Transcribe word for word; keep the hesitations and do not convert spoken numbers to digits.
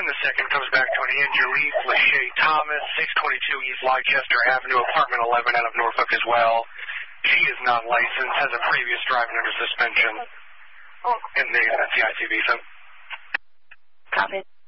the second comes back to an Andrew East, Lachey Thomas, six twenty-two East Leicester Avenue, apartment eleven out of Norfolk as well. She is non-licensed, has a previous driving under suspension. And the, that's the I T V, so. Copy.